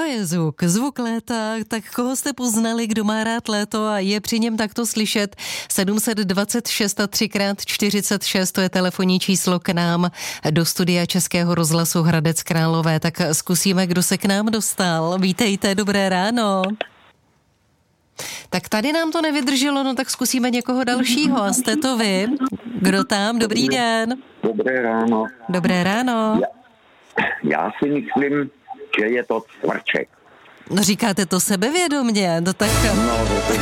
je zvuk léta, tak koho jste poznali, kdo má rád léto a je při něm takto slyšet? 726 a 3x46, to je telefonní číslo k nám do studia Českého rozhlasu Hradec Králové. Tak zkusíme, kdo se k nám dostal. Vítejte, dobré ráno. Tak tady nám to nevydrželo, no tak zkusíme někoho dalšího. A jste to vy? Kdo tam? Dobrý den. Dobré ráno. Dobré ráno. Já si myslím, že je to Cvrček. No říkáte to sebevědomě, no tak... No,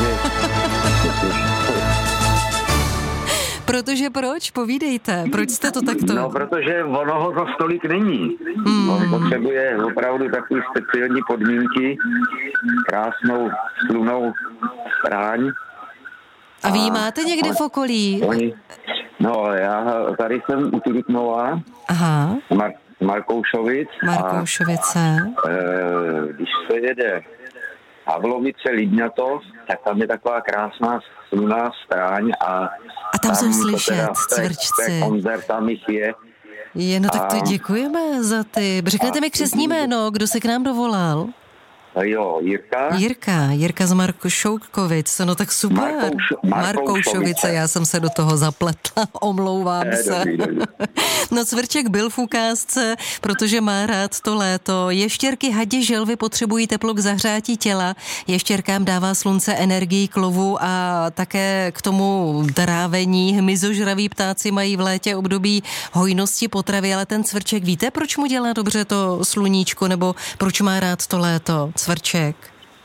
Protože proč? Povídejte, proč jste to takto... No, protože ono ho za stolik není. On potřebuje opravdu takové speciální podmínky, krásnou slunou stráň. A vy ji máte někde v okolí? No, já tady jsem u Trutnova. Aha. Markoušovic. Markoušovice. Když se jede Havlovice, Lidňatov, tak tam je taková krásná slunná stráň a tam jsou slyšet cvrčci. Koncert tam jich je. No tak to děkujeme za ty. Řeknete mi křestní jméno, kdo se k nám dovolal? Jo, Jirka z Markoušovic, no tak super. Markoušovice, já jsem se do toho zapletla, omlouvám se. Dobrý. No Cvrček byl v ukázce, protože má rád to léto. Ještěrky, hadě, želvy potřebují teplo k zahřátí těla. Ještěrkám dává slunce energii k lovu a také k tomu trávení. Hmyzožraví ptáci mají v létě období hojnosti potravy, ale ten Cvrček, víte, proč mu dělá dobře to sluníčko, nebo proč má rád to léto? Cvrček.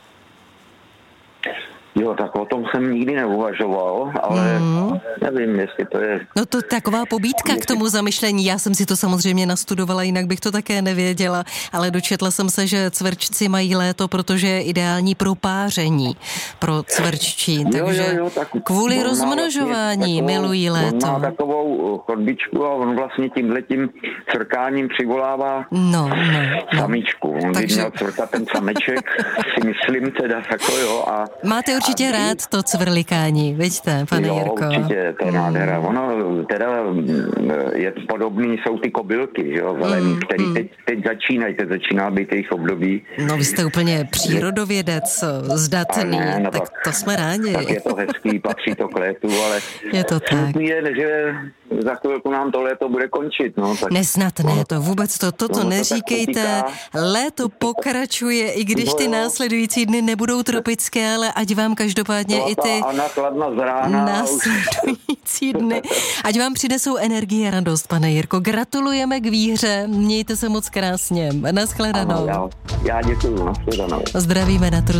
Jo, tak o tom jsem nikdy neuvažoval, ale nevím, jestli to je... No to taková pobídka k tomu zamyšlení. Já jsem si to samozřejmě nastudovala, jinak bych to také nevěděla, ale dočetla jsem se, že cvrčci mají léto, protože je ideální pro páření pro cvrččí. Takže tak kvůli rozmnožování milují léto. On má takovou chodbičku a on vlastně tímhletím cvrkáním přivolává samičku. On by měl cvrkat ten sameček, si myslím teda tako, jo. A máte určitě rád to cvrlikání, vidíte, pane Jirko? Jo, určitě, to je nádhera. Ono teda je podobný, jsou ty kobylky, jo, zelený, který teď začíná být jejich období. No vy jste úplně přírodovědec, zdatný, ne, tak to jsme rádi. Tak je to hezký, patří to k létu, ale je to tak. Je, že za chvilku nám to léto bude končit. No, tak nesnad ne, to vůbec toto neříkejte. Léto pokračuje, i když ty následující dny nebudou tropické, ale ať vám každopádně i ty následující dny, ať vám přinesou energii a radost, pane Jirko. Gratulujeme k výhře, mějte se moc krásně. Naschledanou. Já děkuju, naschledanou. Zdravíme na